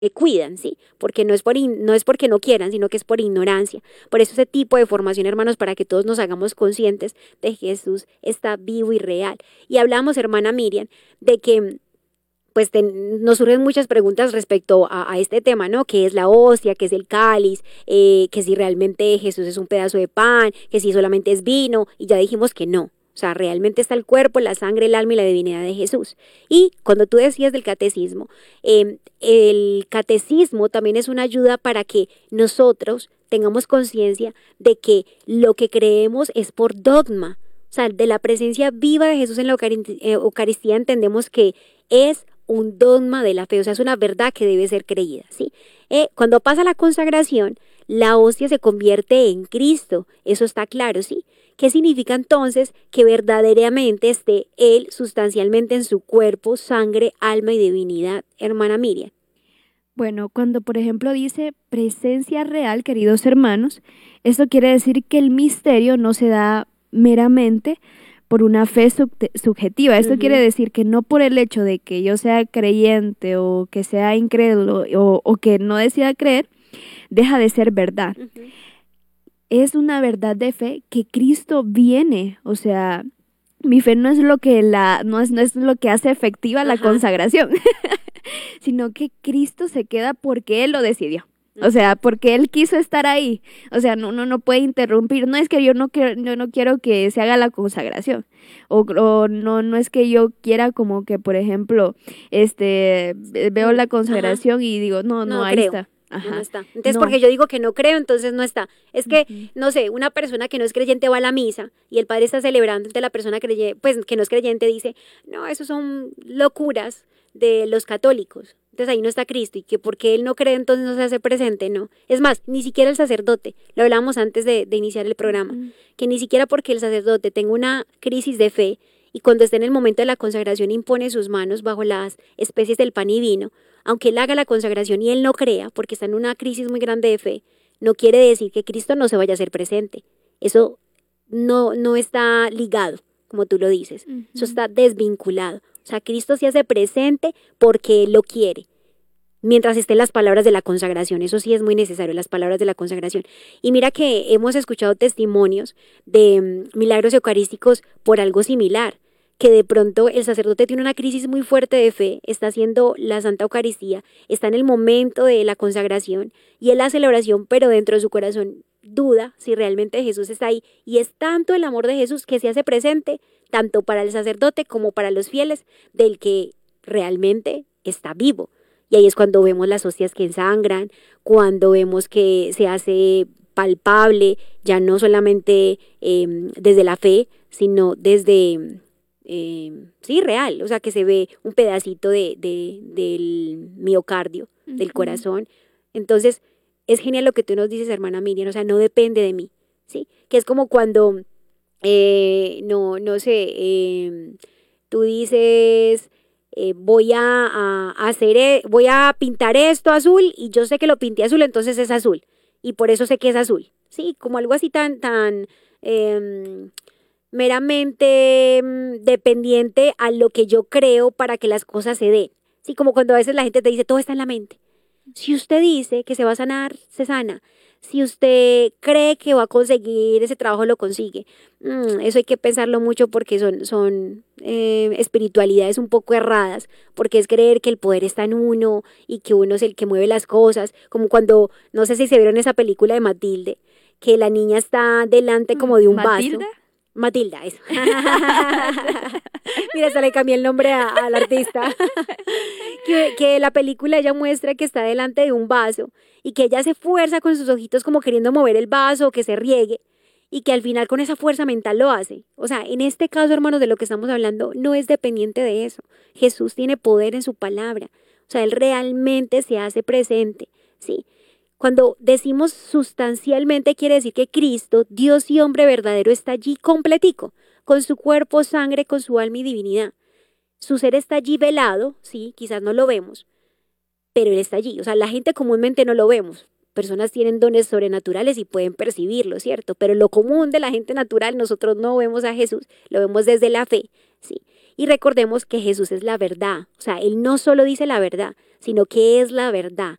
cuidan, ¿sí? Porque no es porque no quieran, sino que es por ignorancia. Por eso ese tipo de formación, hermanos, para que todos nos hagamos conscientes de que Jesús está vivo y real. Y hablamos, hermana Miriam, de que pues nos surgen muchas preguntas respecto a este tema, ¿no? ¿Qué es la hostia? ¿Qué es el cáliz? Que si realmente Jesús es un pedazo de pan, que si solamente es vino, y ya dijimos que no. O sea, realmente está el cuerpo, la sangre, el alma y la divinidad de Jesús. Y cuando tú decías del catecismo, el catecismo también es una ayuda para que nosotros tengamos conciencia de que lo que creemos es por dogma. O sea, de la presencia viva de Jesús en la Eucaristía entendemos que es un dogma de la fe, o sea, es una verdad que debe ser creída, ¿sí? Cuando pasa la consagración, la hostia se convierte en Cristo, eso está claro, ¿sí? ¿Qué significa entonces? Que verdaderamente esté Él sustancialmente en su cuerpo, sangre, alma y divinidad, hermana Miriam. Bueno, cuando por ejemplo dice presencia real, queridos hermanos, esto quiere decir que el misterio no se da meramente por una fe subjetiva. Esto quiere decir que no por el hecho de que yo sea creyente o que sea incrédulo o que no decida creer, deja de ser verdad. Es una verdad de fe que Cristo viene, o sea, mi fe no es lo que no es lo que hace efectiva la consagración, sino que Cristo se queda porque Él lo decidió. O sea, porque Él quiso estar ahí. O sea, no puede interrumpir. No es que yo no quiero que se haga la consagración. O no es que yo quiera como que, por ejemplo, veo la consagración y digo, no, ahí creo. está. No está. Entonces, porque yo digo que no creo, entonces no está. Es que, no sé, una persona que no es creyente va a la misa y el padre está celebrando, entonces la persona pues, que no es creyente dice, no, eso son locuras de los católicos. Entonces ahí no está Cristo y que porque él no cree entonces no se hace presente, no. Es más, ni siquiera el sacerdote, lo hablábamos antes de iniciar el programa, que ni siquiera porque el sacerdote tenga una crisis de fe y cuando esté en el momento de la consagración impone sus manos bajo las especies del pan y vino, aunque él haga la consagración y él no crea porque está en una crisis muy grande de fe, no quiere decir que Cristo no se vaya a hacer presente. Eso no está ligado, como tú lo dices, eso está desvinculado. O sea, Cristo se hace presente porque Él lo quiere. Mientras estén las palabras de la consagración, eso sí es muy necesario, las palabras de la consagración. Y mira que hemos escuchado testimonios de milagros eucarísticos por algo similar, que de pronto el sacerdote tiene una crisis muy fuerte de fe, está haciendo la Santa Eucaristía, está en el momento de la consagración y él hace la oración, pero dentro de su corazón duda si realmente Jesús está ahí. Y es tanto el amor de Jesús que se hace presente, tanto para el sacerdote como para los fieles, del que realmente está vivo. Y ahí es cuando vemos las hostias que ensangran, cuando vemos que se hace palpable, ya no solamente desde la fe, sino desde, real, o sea que se ve un pedacito del miocardio, del corazón. Entonces, es genial lo que tú nos dices, hermana Miriam, o sea, no depende de mí, ¿sí? Que es como cuando, no sé, tú dices... voy a pintar esto azul y yo sé que lo pinté azul, entonces es azul y por eso sé que es azul, sí, como algo así tan meramente dependiente a lo que yo creo para que las cosas se den, sí, como cuando a veces la gente te dice todo está en la mente. Si usted dice que se va a sanar, se sana. Si usted cree que va a conseguir ese trabajo, lo consigue. Eso hay que pensarlo mucho porque son espiritualidades un poco erradas, porque es creer que el poder está en uno y que uno es el que mueve las cosas, como cuando, no sé si se vieron esa película de Matilde, que la niña está delante como de un ¿Matilda? vaso. Matilda, eso. Mira, hasta le cambié el nombre al artista. que la película ella muestra que está delante de un vaso y que ella se fuerza con sus ojitos como queriendo mover el vaso o que se riegue y que al final con esa fuerza mental lo hace. O sea, en este caso, hermanos, de lo que estamos hablando no es dependiente de eso. Jesús tiene poder en su palabra. O sea, Él realmente se hace presente, ¿sí? Cuando decimos sustancialmente quiere decir que Cristo, Dios y hombre verdadero, está allí completico, con su cuerpo, sangre, con su alma y divinidad. Su ser está allí velado, sí, quizás no lo vemos, pero Él está allí. O sea, la gente comúnmente no lo vemos. Personas tienen dones sobrenaturales y pueden percibirlo, ¿cierto? Pero lo común de la gente natural, nosotros no vemos a Jesús, lo vemos desde la fe, ¿sí? Y recordemos que Jesús es la verdad, o sea, Él no solo dice la verdad, sino que es la verdad.